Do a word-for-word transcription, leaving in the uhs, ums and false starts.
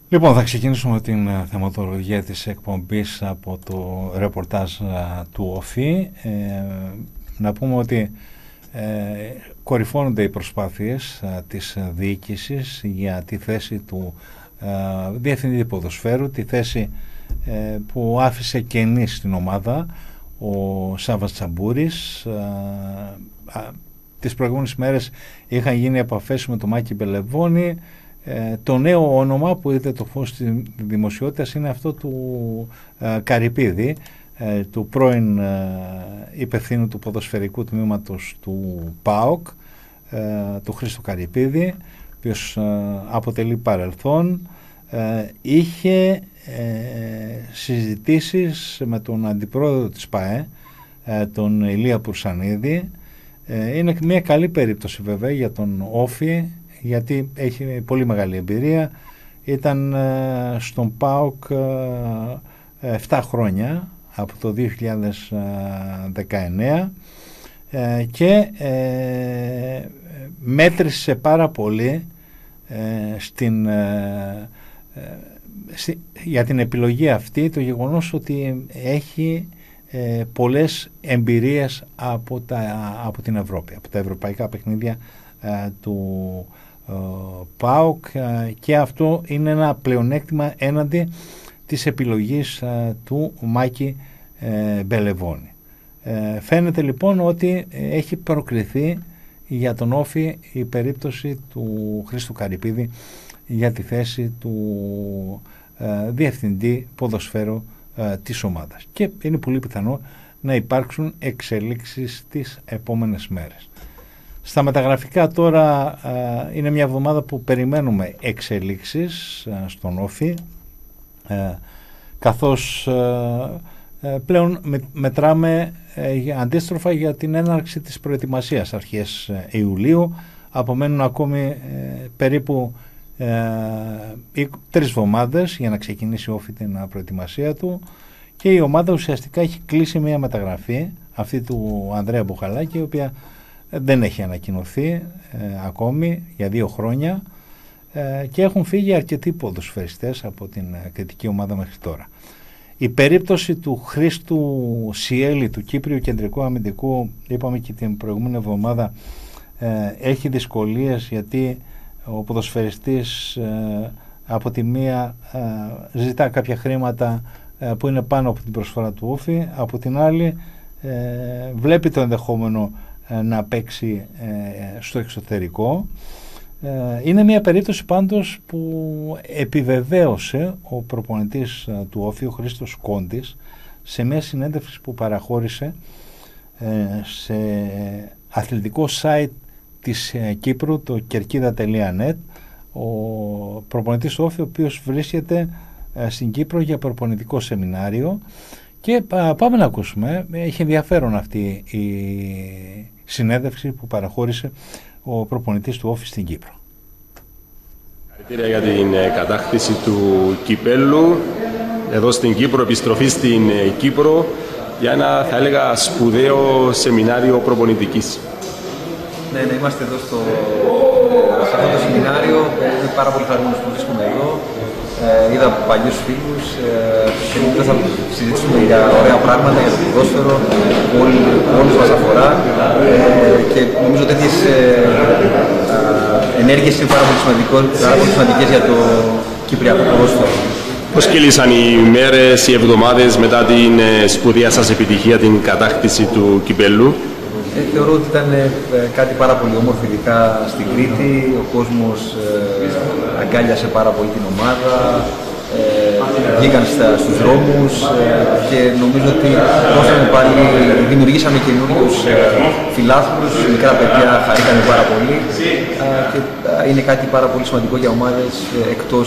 Λοιπόν, θα ξεκινήσουμε την θεματολογία της εκπομπής από το ρεπορτάζ του ΟΦΗ. Ε, να πούμε ότι ε, κορυφώνονται οι προσπάθειες ε, της διοίκησης για τη θέση του ε, διευθυντή ποδοσφαίρου, τη θέση ε, που άφησε κενή στην ομάδα ο Σάββας Τσαμπούρης. Ε, ε, τις προηγούμενες μέρες είχαν γίνει επαφές με τον Μάκη Μπελεβόνη. Ε, το νέο όνομα που είδε το φως της δημοσιότητας είναι αυτό του ε, Καρυπίδη, ε, του πρώην ε, υπευθύνου του ποδοσφαιρικού τμήματος του ΠΑΟΚ, ε, του Χρήστου Καρυπίδη, ο οποίος ε, αποτελεί παρελθόν. Ε, είχε ε, συζητήσεις με τον αντιπρόεδρο της ΠΑΕ, ε, τον Ηλία Πουρσανίδη. Ε, είναι μια καλή περίπτωση βέβαια για τον Όφη, γιατί έχει πολύ μεγάλη εμπειρία. Ήταν ε, στον ΠΑΟΚ ε, επτά χρόνια, από το δύο χιλιάδες δεκαεννέα, ε, και ε, μέτρησε πάρα πολύ ε, στην, ε, ε, στη, για την επιλογή αυτή το γεγονός ότι έχει ε, πολλές εμπειρίες από, τα, από την Ευρώπη, από τα ευρωπαϊκά παιχνίδια ε, του ΠΑΟΚ, και αυτό είναι ένα πλεονέκτημα έναντι της επιλογής του Μάκη Μπελεβόνη. Φαίνεται λοιπόν ότι έχει προκριθεί για τον Όφη η περίπτωση του Χρήστου Καρυπίδη για τη θέση του διευθυντή ποδοσφαίρου της ομάδας, και είναι πολύ πιθανό να υπάρξουν εξελίξεις τις επόμενες μέρες. Στα μεταγραφικά τώρα α, είναι μια εβδομάδα που περιμένουμε εξελίξεις α, στον Όφη, α, καθώς α, πλέον με, μετράμε α, αντίστροφα για την έναρξη της προετοιμασίας αρχές α, Ιουλίου. Απομένουν ακόμη α, περίπου α, τρεις εβδομάδες για να ξεκινήσει ο Όφη την προετοιμασία του, και η ομάδα ουσιαστικά έχει κλείσει μια μεταγραφή, αυτή του Ανδρέα Μπουχαλάκη, η οποία δεν έχει ανακοινωθεί ε, ακόμη για δύο χρόνια, ε, και έχουν φύγει αρκετοί ποδοσφαιριστές από την ε, κριτική ομάδα μέχρι τώρα. Η περίπτωση του Χρήστου Σιέλη, του Κύπριου κεντρικού αμυντικού, είπαμε και την προηγούμενη εβδομάδα, ε, έχει δυσκολίες, γιατί ο ποδοσφαιριστής ε, από τη μία ε, ζητά κάποια χρήματα ε, που είναι πάνω από την προσφορά του Όφη, από την άλλη ε, βλέπει το ενδεχόμενο να παίξει ε, στο εξωτερικό. Ε, είναι μια περίπτωση πάντως που επιβεβαίωσε ο προπονητής ε, του Όφη, ο Χρήστος Κόντης, σε μια συνέντευξη που παραχώρησε ε, σε αθλητικό site της ε, Κύπρου, το κερκίδα τελεία νετ, ο προπονητής του Όφη, ο οποίος βρίσκεται ε, στην Κύπρο για προπονητικό σεμινάριο. Και α, πάμε να ακούσουμε. Έχει ενδιαφέρον αυτή η συνέντευξη που παραχώρησε ο προπονητής του Όφη στην Κύπρο. Χαρητήρια για την κατάκτηση του κυπέλλου εδώ στην Κύπρο, επιστροφή στην Κύπρο για ένα, θα έλεγα, σπουδαίο σεμινάριο προπονητικής. Ναι, ναι, είμαστε εδώ στο, σε αυτό το σεμινάριο. Είμαι πάρα πολύ χαρούμενος που βρίσκομαι εδώ. Ε, είδα παλιούς φίλους ε, και θα συζητήσουμε για ωραία πράγματα, για το ποδόσφαιρο που όλους μας αφορά, ε, και νομίζω τέτοιες ε, ε, ενέργειες είναι πάρα πολύ, πάρα πολύ σημαντικές για το κυπριακό ποδόσφαιρο. Πώς κύλησαν οι μέρες, οι εβδομάδες μετά την ε, σπουδαία σας επιτυχία, την κατάκτηση του κυπέλλου? Ε, θεωρώ ότι ήταν ε, κάτι πάρα πολύ όμορφο, ειδικά στην Κρήτη. Ο κόσμος ε, αγκάλιασε πάρα πολύ την ομάδα, ε, βγήκαν στα, στους δρόμους, ε, και νομίζω ότι δώσαμε πάλι, δημιουργήσαμε καινούριους ε, φιλάθλους, μικρά παιδιά χαρήκανε πάρα πολύ, ε, και ε, είναι κάτι πάρα πολύ σημαντικό για ομάδες ε, εκτός